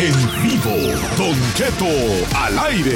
En vivo, Don Cheto al aire.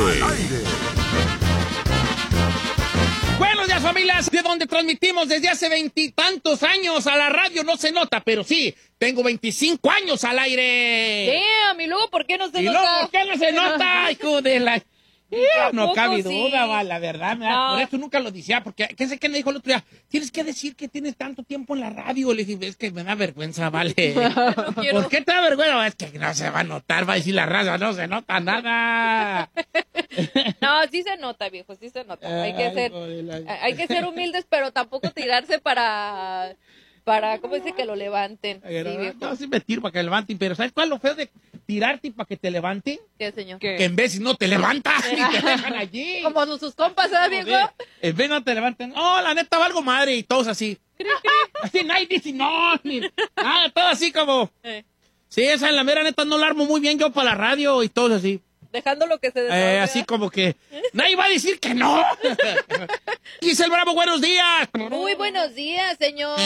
Buenos días, familias, de donde transmitimos desde hace 20 tantos años a la radio. No se nota, pero sí, tengo 25 años al aire. Damn, y luego, ¿por qué no se ¿Y nota? luego por qué no se nota? Hijo de la... No cabe duda, va, la verdad. No. Por eso nunca lo decía, porque ¿qué sé qué me dijo el otro día? Tienes que decir que tienes tanto tiempo en la radio. Le dije, es que me da vergüenza, vale. No quiero. ¿Por qué te da vergüenza? Es que no se va a notar, va a decir la radio, no se nota nada. No, sí se nota, viejo, sí se nota. Hay que ser humildes, pero tampoco tirarse para ¿cómo dice? Que lo levanten. Sí, viejo. No, sí me tiro para que levanten, pero ¿sabes cuál es lo feo de tirarte para que te levanten? ¿Qué, señor? Que en vez si no te levantas y te dejan allí. Como sus compas, ¿sabes, viejo? En vez no te levantan. Oh, la neta valgo madre y todos así. Así nadie dice no, ni nada, todo así como. Sí, esa en la mera neta no la armo muy bien yo para la radio y todos así. Dejando lo que se desahogue. Así como que nadie va a decir que no. Giselle Bravo, buenos días. Muy buenos días, señor.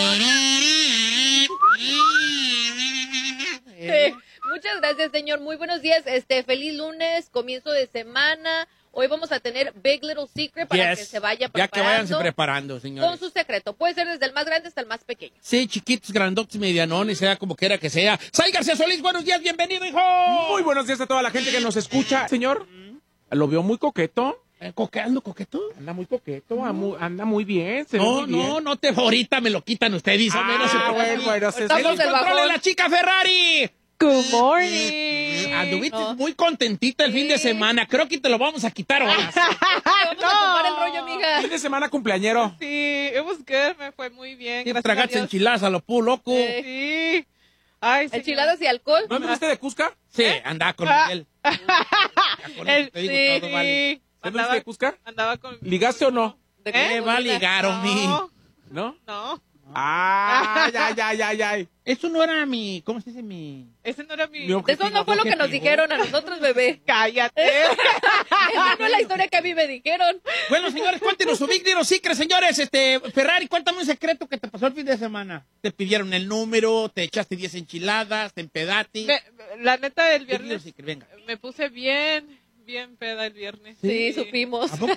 Muchas gracias, señor. Muy buenos días. Feliz lunes, comienzo de semana. Hoy vamos a tener Big Little Secret para que se vaya preparando. Ya que váyanse preparando, señores. Con su secreto. Puede ser desde el más grande hasta el más pequeño. Sí, chiquitos, grandotes, medianones, sea como quiera que sea. Say García Solís, buenos días, bienvenido, hijo. Muy buenos días a toda la gente que nos escucha. Señor, lo veo muy coqueto. ¿Ando coqueto? Anda muy coqueto, anda muy bien. Se ve No, muy bien. no te ahorita me lo quitan ustedes. Bueno, se Estamos ¡El el control bajón. de la chica Ferrari! Good morning. Anduviste No. muy contentita el fin de semana. Creo que te lo vamos a quitar hoy. Vamos a tomar el rollo, amiga. Fin de semana cumpleañero. Sí, it was good, me fue muy bien. ¿Qué Gracias a tragaste Dios. enchiladas a lo pu loco? Sí. Ay, señor. Enchiladas y alcohol. ¿No anduviste de Cusca? Sí, anda con Miguel. Ya con eso te digo Sí, todo, vale. ¿No anduviste de Cusca? Andaba con... ¿Ligaste o no? De ¿Qué va a ligar, homie? No, ¿No? no. Ay. Eso no era mi... ¿Cómo se dice mi...? Ese no era mi... Mi objetivo. Eso no fue lo que nos objetivo. dijeron a nosotros, bebé. Cállate. Esa no es la historia que a mí me dijeron. Bueno, señores, cuéntenos su Big Little Secret, señores. Ferrari, cuéntame un secreto que te pasó el fin de semana. Te pidieron el número, te echaste 10 enchiladas, te empedaste. La neta, el Big Little viernes Secret, venga. me puse bien peda el viernes. Sí, supimos. ¿A poco?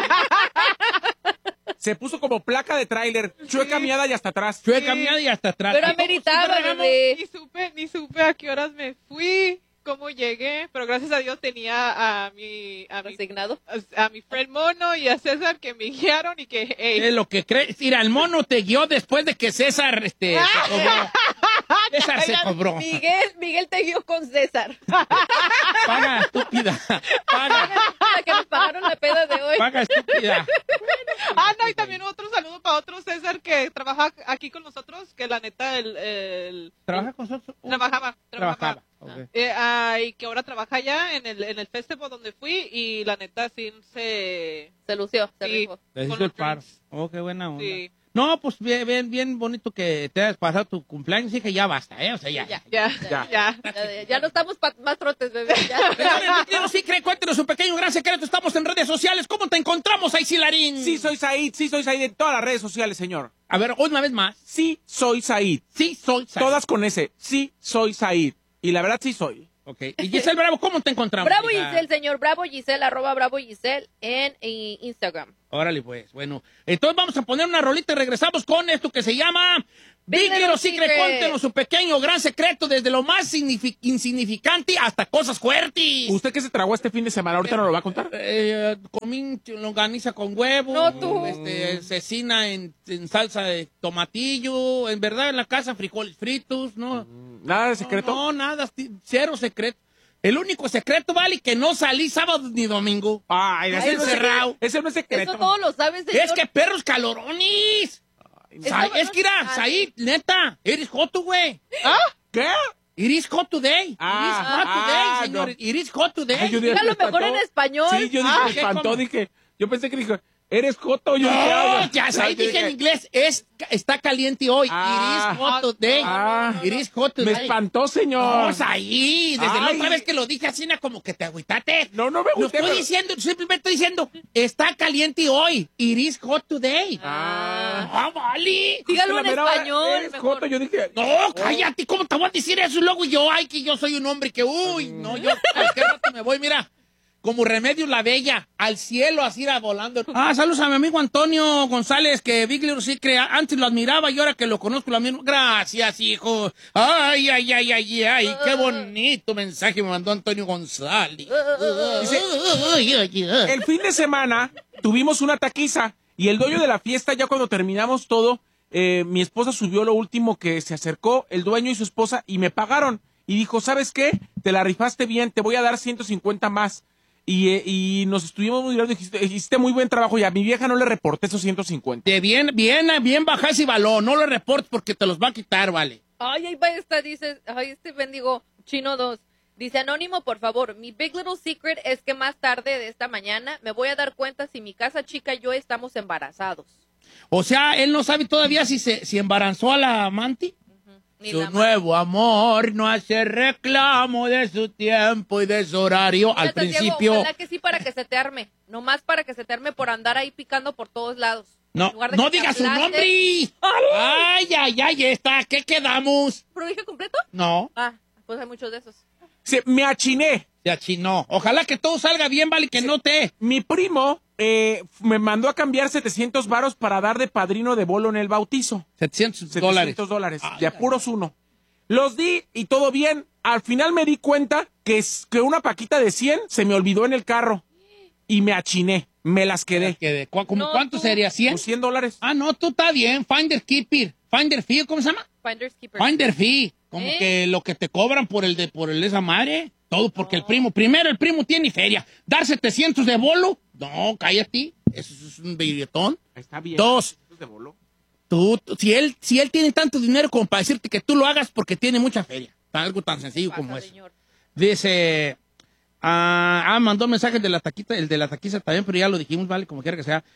Se puso como placa de tráiler, chueca miada y hasta atrás. Chueca mía y hasta atrás. Pero ¿Y cómo ameritaba, estuvo, bebé. Ni supe a qué horas me fui, cómo llegué, pero gracias a Dios tenía a mi Resignado. friend Mono y a César que me guiaron y que... Es lo que crees. Mira, el mono te guió después de que César se cobró. César se cobró. Miguel te guió con César. Paga, estúpida. Paga, La que nos pagaron la peda de hoy. paga, estúpida. no, y también otro saludo para otro César que trabaja aquí con nosotros, que la neta ¿Trabaja con nosotros? trabajaba. Ok. Y que ahora trabaja allá en el festival donde fui y la neta sí se... Se lució, se Sí. rifó. Le con hizo el los par. drinks. Oh, qué buena onda. Sí. No, pues bien bonito que te hayas pasado tu cumpleaños y que ya basta, ¿eh? O sea, ya. Ya no estamos más trotes, bebé. Ya. Pero sí, cuéntenos un pequeño gran secreto. Estamos en redes sociales. ¿Cómo te encontramos, Aisilarín? Sí, soy Said en todas las redes sociales, señor. A ver, una vez más. Sí, soy Said. Sí, soy Said. Todas con ese. Sí, soy Said. Y la verdad, sí soy. Ok. Y Giselle Bravo, ¿cómo te encontramos? Bravo hija? Giselle, señor. Bravo Giselle, @Bravo Giselle en Instagram. Órale, pues. Bueno, entonces vamos a poner una rolita y regresamos con esto que se llama Big Little Secret. Cuéntenos su pequeño gran secreto desde lo más insignificante hasta cosas fuertes. ¿Usted qué se tragó este fin de semana? ¿Ahorita no lo va a contar? Comí longaniza con huevo. No, tú. Cecina en salsa de tomatillo. En verdad, en la casa, frijoles fritos, ¿no? ¿Nada de secreto? No, nada, cero secreto. El único secreto, vale, que no salí sábado ni domingo. Ay, ese no es encerrado. secreto. Ese no es secreto. Eso todos lo saben, señor. Es que perros calorones. Es que mira, Said, neta, eres joto, güey. ¿Qué? It is hot today. It is hot today, señor. no. It is hot today. Ay, yo dije, Dígalo me espantó. mejor en español. Sí, yo dije, me ¿qué? espantó, ¿Cómo? dije. Yo pensé que dijo, Eres joto, yo No, ya sabes, dije en inglés, está caliente hoy. Ah. It is hot today. It is hot Me today. espantó, señor. Vamos ahí, desde la Ay. otra vez que lo dije así, como que te agüitaste. No me Lo agüité, estoy pero- diciendo, simplemente estoy diciendo, está caliente hoy. It is hot today. Ah. Vale. Dígalo La en mera hora, español. Eres mejor. joto, yo dije... No, cállate, ¿cómo te voy a decir eso? Y luego yo, ay, que yo soy un hombre que, uy, no, yo cualquier rato me voy, mira, como Remedios la Bella, al cielo, así era volando. Ah, saludos a mi amigo Antonio González, que Big Little Secret, antes lo admiraba y ahora que lo conozco lo admiro. Gracias, hijo. Ay, qué bonito mensaje me mandó Antonio González. Dice, el fin de semana tuvimos una taquiza y el dueño de la fiesta, ya cuando terminamos todo, mi esposa subió lo último que se acercó, el dueño y su esposa, y me pagaron. Y dijo, ¿sabes qué? Te la rifaste bien, te voy a dar 150 más. Y nos estuvimos muy bien, hiciste muy buen trabajo y a mi vieja no le reporté esos 150. De bien baja ese balón, no lo reportes porque te los va a quitar, vale. Ay, ahí va esta, dice, ay, este bendigo Chino 2. Dice, Anónimo, por favor, mi Big Little Secret es que más tarde de esta mañana me voy a dar cuenta si mi casa chica y yo estamos embarazados. O sea, él no sabe todavía si embarazó a la amante. Ni Su la nuevo amor no hace reclamo de su tiempo y de su horario. Al Fíjate, Diego, principio, ojalá que sí para que se te arme. Nomás para que se te arme por andar ahí picando por todos lados. no, En lugar de no que te digas su aplastes. nombre. Ay, está. ¿Qué quedamos? ¿Pero dije completo? No, Ah, pues hay muchos de esos. Me achiné. se achinó. Ojalá que todo salga bien, vale, que no te... Mi primo me mandó a cambiar 700 varos para dar de padrino de bolo en el bautizo. $700. $700, Ay, de apuros uno. Los di y todo bien. Al final me di cuenta que una paquita de 100 se me olvidó en el carro. Y me achiné. Me las quedé. ¿Cómo No, cuánto tú. sería? ¿100? Pues $100. Ah, no, tú está bien. Finder Keeper. Finder Fee, ¿cómo se llama? Finders Keepers. Finder Fee. Como que lo que te cobran por el esa madre. Todo porque el primo tiene feria. Dar 700 de bolo. No, cállate. Eso es un billetón. Está bien. Dos. De bolo. Si él tiene tanto dinero como para decirte que tú lo hagas porque tiene mucha feria. Algo tan sencillo Pasa, como eso. señor. Dice, mandó mensaje de la taquita, el de la taquiza también, pero ya lo dijimos, vale, como quiera que sea.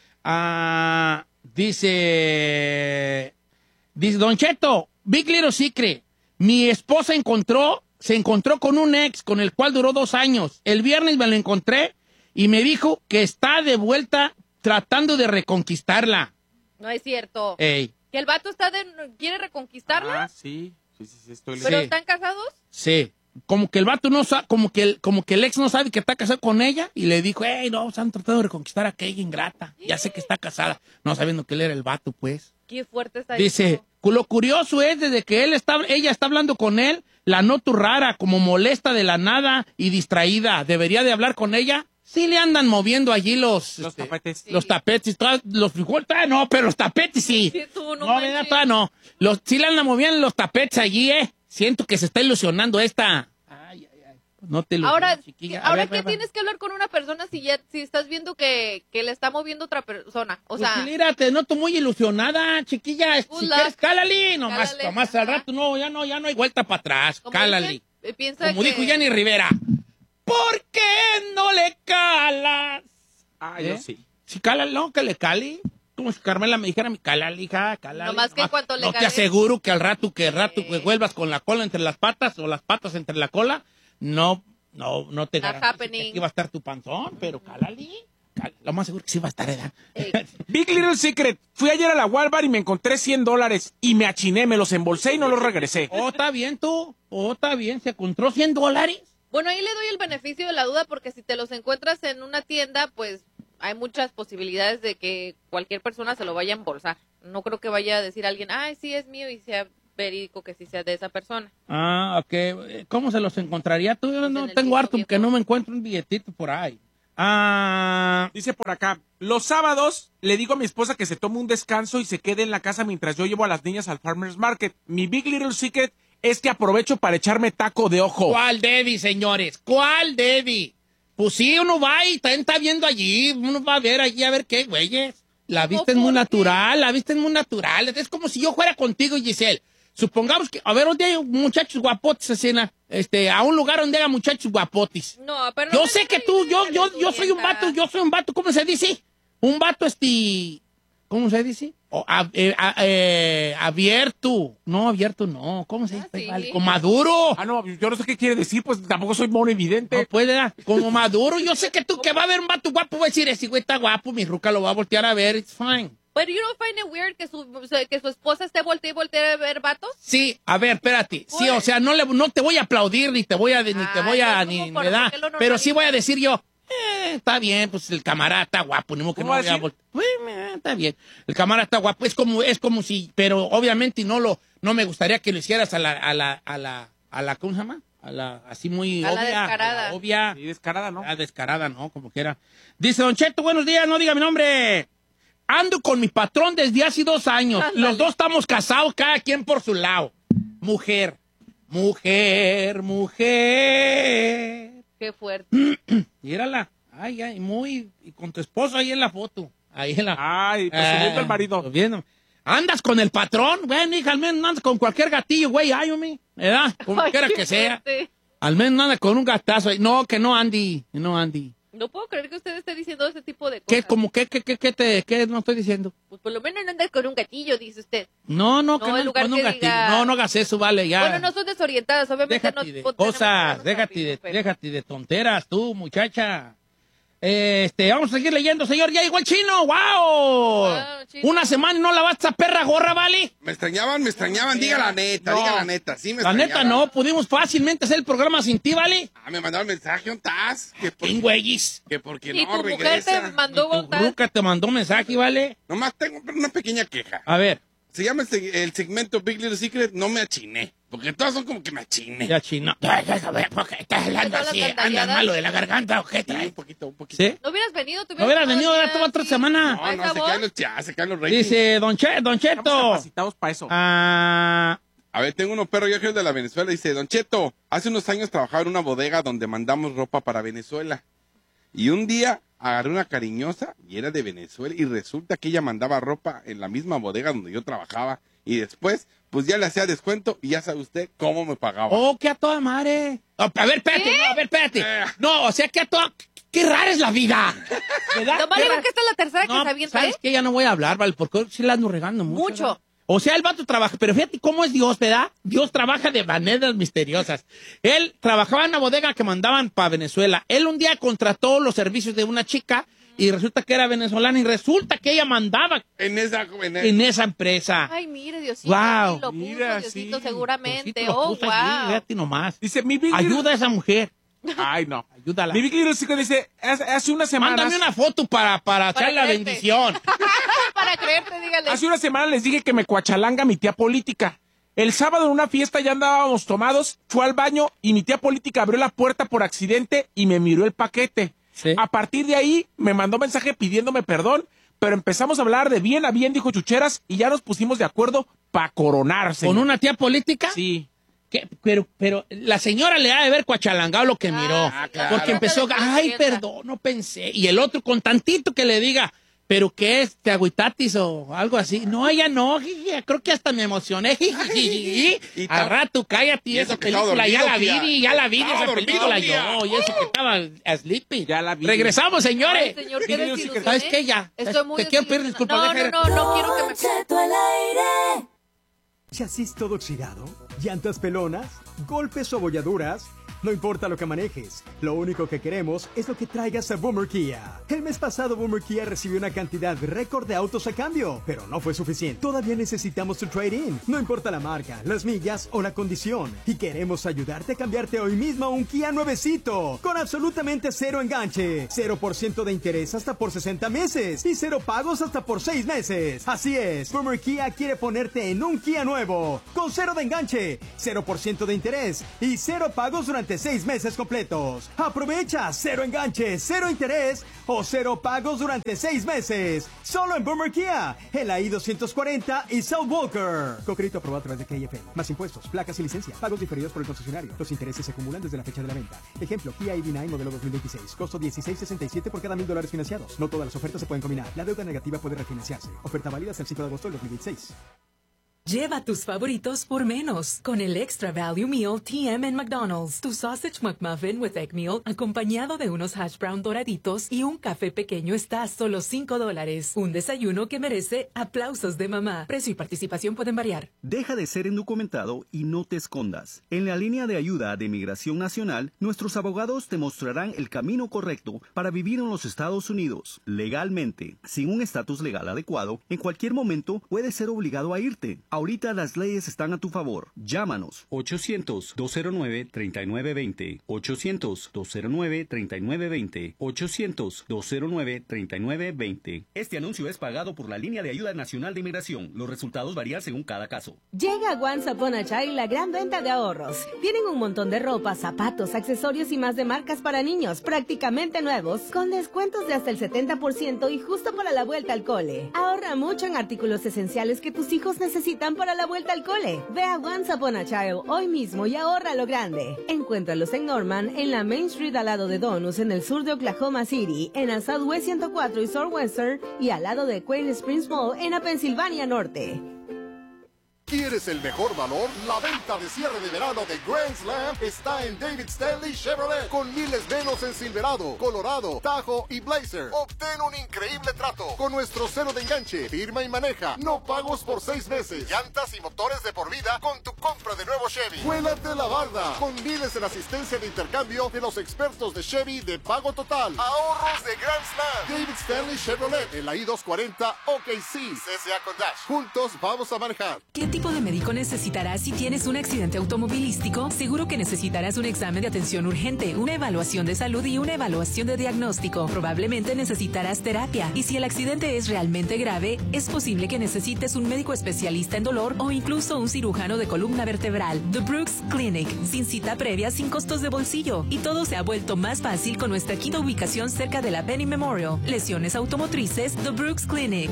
Dice, Don Cheto, Big Little Secret, mi esposa se encontró con un ex con el cual duró 2 años. El viernes me lo encontré y me dijo que está de vuelta tratando de reconquistarla. No es cierto. Ey, Que el vato quiere reconquistarla, Ah, sí. Sí, estoy pero sí. ¿están casados? sí. Como que el vato no sabe, como que el ex no sabe que está casado con ella y le dijo, hey, no, se han tratado de reconquistar a aquella ingrata. Ya sé que está casada. No sabiendo que él era el vato, pues. Qué fuerte está Dice, eso. lo curioso es desde que ella está hablando con él, la noto rara, como molesta de la nada y distraída. ¿Debería de hablar con ella? Sí le andan moviendo allí los tapetes. Los tapetes, los frijoles, todavía no, pero los tapetes sí. Sí, tú, no No, manches. mira, todavía no. Sí le andan moviendo los tapetes allí, Siento que se está ilusionando esta. Ay. No te ilusiones, Ahora, chiquilla. A ahora ver, ¿qué va. tienes que hablar con una persona si estás viendo que le está moviendo otra persona? O sea, Pues mira, te noto muy ilusionada, chiquilla. Good Si luck. quieres, cálale. Nomás Cálale, al ajá. rato, no, ya no hay vuelta para atrás. como Cálale. dicen, piensa Como que... dijo Jenny Rivera. ¿Por qué no le calas? Ah, ¿Eh? yo sí. Si cálale, no, que le cale. Como si Carmela me dijera, cálale, hija, cálale. Nomás que en cuanto le no te cales- aseguro que al rato que vuelvas con la cola entre las patas o las patas entre la cola, no te Not garantizo que happening. aquí va a estar tu panzón, pero cálale. Lo más seguro que sí va a estar, ¿verdad? Ey. Big Little Secret. Fui ayer a la Walmart y me encontré $100 y me achiné, me los embolsé y no los regresé. Oh, está bien tú. Oh, está bien. Se encontró $100. Bueno, ahí le doy el beneficio de la duda porque si te los encuentras en una tienda, pues hay muchas posibilidades de que cualquier persona se lo vaya a embolsar. No creo que vaya a decir alguien, ay, sí, es mío y sea verídico que sí sea de esa persona. Ah, ok. ¿Cómo se los encontraría tú? Yo no en el tengo piso, harto viejo. que no me encuentro un billetito por ahí. Dice por acá, los sábados le digo a mi esposa que se tome un descanso y se quede en la casa mientras yo llevo a las niñas al Farmer's Market. Mi Big Little Secret es que aprovecho para echarme taco de ojo. ¿Cuál Debbie, señores? ¿Cuál Debbie? Pues sí, uno va y también está viendo allí, uno va a ver allí a ver qué, güeyes. La ¿Cómo vista es muy por qué? natural, la vista es muy natural. Es como si yo fuera contigo, Giselle. Supongamos que, a ver, donde hay muchachos guapotes, escena, a un lugar donde haya muchachos guapotes. No, pero Yo no sé me que digas tú, ahí yo de soy un vato, ¿cómo se dice? Un vato ¿cómo se dice? Abierto. No, abierto no. ¿Cómo se dice? sí. Vale, como maduro. Ah, no, yo no sé qué quiere decir, pues tampoco soy mono evidente. No puede, ¿verdad? Como maduro. Yo sé que tú que va a ver un vato guapo, va a decir, ese güey está guapo, mi ruca lo va a voltear a ver, it's fine. Pero you don't find it weird que su esposa esté voltea a ver vatos. Sí, a ver, espérate. Sí, Pues. o sea, no te voy a aplaudir, ni te voy a, ¿verdad? Pero sí voy a decir yo, está bien, pues el camarada está guapo, ni modo que no ¿Cómo voy a así? voltear. Está bien. El camarada está guapo, es como si, pero obviamente no me gustaría que lo hicieras a la, ¿cómo se llama? Así muy A la obvia. descarada. A la obvia. Sí, descarada, ¿no? A descarada, ¿no? Como quiera. Dice, Don Cheto, buenos días, no diga mi nombre. Ando con mi patrón desde hace 2 años. Ándale. Los dos estamos casados, cada quien por su lado. Mujer. Qué fuerte. Mírala. Ay, y con tu esposo ahí en la foto. Ahí en la... Ay, presumiendo al marido. Viendo. ¿Andas con el patrón? Bueno, hija, al menos no andas con cualquier gatillo, güey, ayúdame. ¿Verdad? Como Ay, quiera qué que sea. fuerte. Al menos no anda con un gatazo. No, que no, Andy. No puedo creer que usted esté diciendo ese tipo de ¿Qué, cosas. como, qué no estoy diciendo? Pues por lo menos no anda con un gatillo, dice usted. No, No, que en no, lugar con un que gatillo. diga- No hagas eso, vale, ya. Bueno, no son desorientadas, obviamente Déjate no de tenemos cosas, que darnos rápido, déjate de tonteras, tú, muchacha. Vamos a seguir leyendo, señor. Ya llegó el chino, wow. Wow, chino. Una semana y no lavaste esa perra gorra, ¿vale? Me extrañaban, diga la neta, sí me La neta extrañaban. no, pudimos fácilmente hacer el programa sin ti, ¿vale? Me mandaron mensaje, ¿dónde estás? ¿Quién, güeyes? Que porque Y no tu mujer regresa. te mandó Tu voltar. ruca te mandó mensaje, ¿vale? Nomás tengo una pequeña queja. A ver, Se llama el segmento Big Little Secret, no me achiné. Porque todas son como que me achiné. ya chino. A ver, ¿por qué estás hablando ¿Todas así? las ¿Andas gandalladas? malo de la garganta o qué Sí, traes? un poquito. ¿Sí? No hubieras venido, No hubieras venido, todavía, ahora toma otra semana. No, Por se favor. caen los ratings. Dice Don Estamos Cheto. capacitados para eso. Ah, A ver, tengo unos perros viajeros de la Venezuela. Dice, Don Cheto, hace unos años trabajaba en una bodega donde mandamos ropa para Venezuela. Y un día agarré una cariñosa y era de Venezuela. Y resulta que ella mandaba ropa en la misma bodega donde yo trabajaba. Y después, pues ya le hacía descuento y ya sabe usted cómo me pagaba. Oh, que a toda madre. A ver, espérate. No, o sea, que a toda... Qué rara es la vida. ¿Verdad? Lo malo es que esta es la tercera que No, se avienta, ¿sabes ¿eh? qué? Ya no voy a hablar, ¿vale? Porque sí la ando regando mucho. Mucho. ¿verdad? O sea, el vato trabaja, pero fíjate cómo es Dios, ¿verdad? Dios trabaja de maneras misteriosas. Él trabajaba en una bodega que mandaban para Venezuela. Él un día contrató los servicios de una chica y resulta que era venezolana y resulta que ella mandaba en esa empresa. Ay, mire, Diosito. Wow. Ahí lo puso, Mira, Diosito, sí. seguramente. Diosito lo Oh, puso allí, wow. fíjate nomás. Dice, mi Big Ayuda a esa mujer. Ay, no. Ayúdala. Mi Big Little Secret dice, hace unas semanas... Mándame una foto para echar la creerte. bendición. Para creerte, dígale. Hace una semana les dije que me cuachalanga mi tía política. El sábado en una fiesta ya andábamos tomados, fue al baño y mi tía política abrió la puerta por accidente y me miró el paquete. Sí. A partir de ahí me mandó mensaje pidiéndome perdón, pero empezamos a hablar de bien a bien, dijo Chucheras, y ya nos pusimos de acuerdo para coronarse. ¿Con una tía política? Sí. ¿Qué? Pero la señora le ha de haber cuachalangado lo que miró. claro. Porque empezó, ay, Entienda. perdón, no pensé. Y el otro con tantito que le diga, ¿pero qué es? ¿Te agüitatis o algo así? No, ella no, jiji, creo que hasta me emocioné. Jiji. Y Al rato, cállate, y eso esa que estaba película ya dormido, la tía. vi, Estaba esa dormido, película tía. yo. Y eso que estaba sleepy. Ya la vi. Regresamos, señores. Ay, señor, qué Big Little desilusión, Secret. ¿Sabes ¿eh? qué? Ya. Estoy muy Te quiero pedir desilusionada. disculpas. No quiero que me... Cheto al aire. ¿Chasis todo oxidado? ¿Llantas pelonas? ¿Golpes o abolladuras? No importa lo que manejes, lo único que queremos es lo que traigas a Boomer Kia. El mes pasado Boomer Kia recibió una cantidad récord de autos a cambio, pero no fue suficiente. Todavía necesitamos tu trade-in, no importa la marca, las millas o la condición. Y queremos ayudarte a cambiarte hoy mismo a un Kia nuevecito, con absolutamente cero enganche, 0% de interés hasta por 60 meses y 0 pagos hasta por 6 meses. Así es, Boomer Kia quiere ponerte en un Kia nuevo, con 0 de enganche, 0% de interés y 0 pagos durante 6 meses completos. Aprovecha 0 enganche, 0 interés o 0 pagos durante 6 meses. Solo en Boomer Kia, en la I-240 y South Walker. Con crédito aprobado a través de KFN. Más impuestos, placas y licencia. Pagos diferidos por el concesionario. Los intereses se acumulan desde la fecha de la venta. Ejemplo, Kia EV9 modelo 2026. Costo $16.67 por cada $1,000 financiados. No todas las ofertas se pueden combinar. La deuda negativa puede refinanciarse. Oferta válida hasta el 5 de agosto del 2026. Lleva tus favoritos por menos con el Extra Value Meal TM en McDonald's. Tu Sausage McMuffin with Egg Meal acompañado de unos hash brown doraditos y un café pequeño está a solo $5. Un desayuno que merece aplausos de mamá. Precio y participación pueden variar. Deja de ser indocumentado y no te escondas. En la línea de ayuda de Migración Nacional, nuestros abogados te mostrarán el camino correcto para vivir en los Estados Unidos legalmente. Sin un estatus legal adecuado, en cualquier momento puedes ser obligado a irte. Ahorita las leyes están a tu favor. Llámanos. 800-209-3920. 800-209-3920. 800-209-3920. Este anuncio es pagado por la Línea de Ayuda Nacional de Inmigración. Los resultados varían según cada caso. Llega a Once Upon a Child la gran venta de ahorros. Tienen un montón de ropa, zapatos, accesorios y más de marcas para niños, prácticamente nuevos, con descuentos de hasta el 70% y justo para la vuelta al cole. Ahorra mucho en artículos esenciales que tus hijos necesitan para la vuelta al cole. Ve a Once Upon a Child hoy mismo y ahorra lo grande. Encuéntralos en Norman, en la Main Street al lado de Donus, en el sur de Oklahoma City, en la Southwest 104 y Southwestern, y al lado de Quail Springs Mall, en la Pensilvania Norte. ¿Quieres el mejor valor? La venta de cierre de verano de Grand Slam está en David Stanley Chevrolet, con miles menos en Silverado, Colorado, Tahoe y Blazer. Obtén un increíble trato con nuestro cero de enganche, firma y maneja, no pagos por 6 meses, llantas y motores de por vida con tu compra de nuevo Chevy. ¡Vuélate la barda! Con miles en asistencia de intercambio de los expertos de Chevy de pago total. Ahorros de Grand Slam. David Stanley Chevrolet en la I-240 OKC, CSA con Dash. Juntos vamos a manejar. ¿Qué tipo de médico necesitarás si tienes un accidente automovilístico? Seguro que necesitarás un examen de atención urgente, una evaluación de salud y una evaluación de diagnóstico. Probablemente necesitarás terapia. Y si el accidente es realmente grave, es posible que necesites un médico especialista en dolor o incluso un cirujano de columna vertebral. The Brooks Clinic, sin cita previa, sin costos de bolsillo. Y todo se ha vuelto más fácil con nuestra quinta ubicación cerca de la Penny Memorial. Lesiones automotrices, The Brooks Clinic.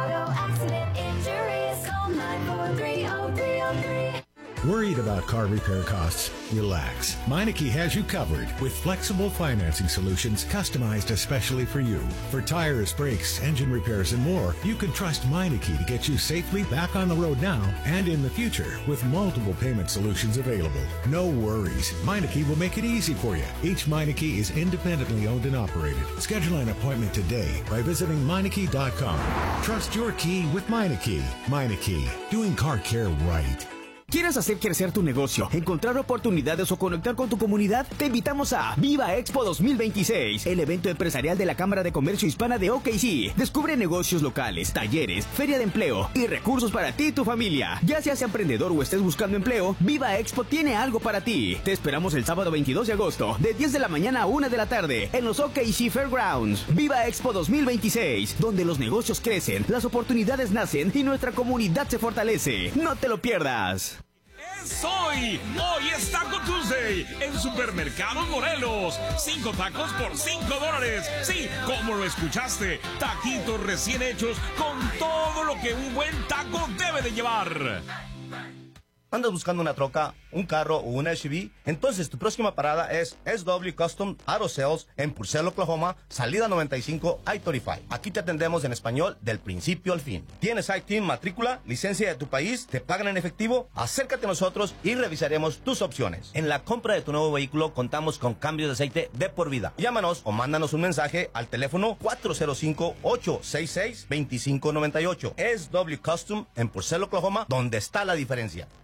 Worried about car repair costs? Relax. Meineke has you covered with flexible financing solutions customized especially for you. For tires, brakes, engine repairs, and more, you can trust Meineke to get you safely back on the road now and in the future with multiple payment solutions available. No worries. Meineke will make it easy for you. Each Meineke is independently owned and operated. Schedule an appointment today by visiting Meineke.com. Trust your key with Meineke. Meineke, doing car care right. ¿Quieres hacer crecer tu negocio, encontrar oportunidades o conectar con tu comunidad? Te invitamos a Viva Expo 2026, el evento empresarial de la Cámara de Comercio Hispana de OKC. Descubre negocios locales, talleres, feria de empleo y recursos para ti y tu familia. Ya seas emprendedor o estés buscando empleo, Viva Expo tiene algo para ti. Te esperamos el sábado 22 de agosto, de 10 de la mañana a 1 de la tarde, en los OKC Fairgrounds. Viva Expo 2026, donde los negocios crecen, las oportunidades nacen y nuestra comunidad se fortalece. No te lo pierdas. Hoy es Taco Tuesday en Supermercados Morelos. 5 tacos por $5. Sí, como lo escuchaste, taquitos recién hechos con todo lo que un buen taco debe de llevar. ¿Andas buscando una troca, un carro o una SUV? Entonces tu próxima parada es SW Custom Auto Sales en Purcell, Oklahoma, salida 95 I-35. Aquí te atendemos en español del principio al fin. ¿Tienes ITIN, matrícula, licencia de tu país? ¿Te pagan en efectivo? Acércate a nosotros y revisaremos tus opciones. En la compra de tu nuevo vehículo contamos con cambios de aceite de por vida. Llámanos o mándanos un mensaje al teléfono 405-866-2598. SW Custom en Purcell, Oklahoma, donde está la diferencia.